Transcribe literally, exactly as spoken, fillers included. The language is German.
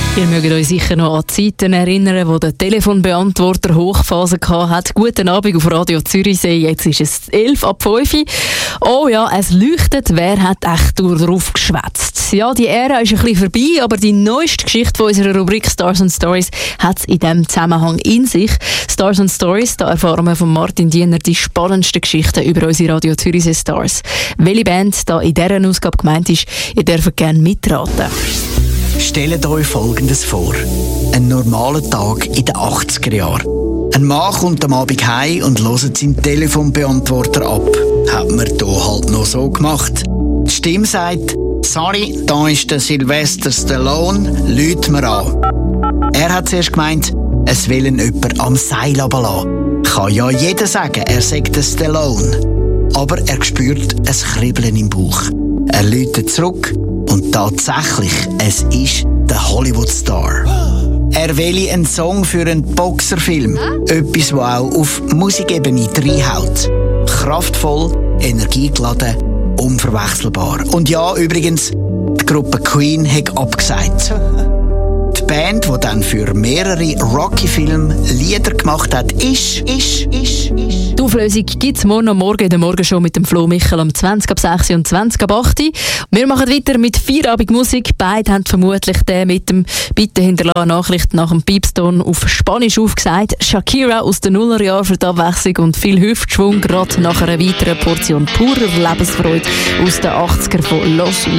Ihr mögt euch sicher noch an Zeiten erinnern, wo der Telefonbeantworter Hochphase hatte. Guten Abend auf Radio Zürichsee, jetzt ist es elf ab fünf. Oh ja, es leuchtet, wer hat echt drauf geschwätzt? Ja, die Ära ist ein bisschen vorbei, aber die neueste Geschichte von unserer Rubrik Stars and Stories hat es in diesem Zusammenhang in sich. Stars and Stories, da erfahren wir von Martin Diener die spannendsten Geschichten über unsere Radio Zürichsee Stars. Welche Band da in dieser Ausgabe gemeint ist, ihr dürft gerne mitraten. Stellt euch Folgendes vor. Ein normaler Tag in den achtziger Jahren. Ein Mann kommt am Abend heim und hört seinen Telefonbeantworter ab. Hat man hier halt noch so gemacht. Die Stimme sagt, «Sorry, da ist der Sylvester Stallone, lüt mir an.» Er hat zuerst gemeint, es will ihn jemand am Seil runterlassen. Kann ja jeder sagen, er sagt der Stallone. Aber er spürt ein Kribbeln im Bauch. Er läutet zurück und tatsächlich, es ist der Hollywood-Star. Er wähle einen Song für einen Boxerfilm. Etwas, das auch auf Musikebene reinhaut. Kraftvoll, energiegeladen, unverwechselbar. Und ja, übrigens, die Gruppe Queen hat abgesagt. Die Band, die dann für mehrere Rocky-Filme Lieder gemacht hat, ist, ist, ist, ist. Die Auflösung gibt es morgen am Morgen in der Morgenshow mit dem Flo Michel um zwanzig ab sechs und zwanzig ab acht. Wir machen weiter mit Feierabendmusik. Beide haben vermutlich den mit dem «Bitte hinterlassen Nachricht» nach dem Piepston auf Spanisch aufgesagt. Shakira aus den Nullerjahren für die Abwechslung und viel Hüftschwung, gerade nach einer weiteren Portion purer Lebensfreude aus den achtziger von Los